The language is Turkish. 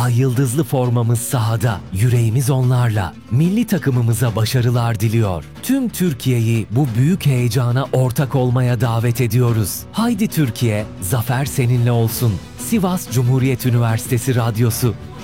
Ay yıldızlı formamız sahada, yüreğimiz onlarla. Milli takımımıza başarılar diliyor. Tüm Türkiye'yi bu büyük heyecana ortak olmaya davet ediyoruz. Haydi Türkiye, zafer seninle olsun. Sivas Cumhuriyet Üniversitesi Radyosu.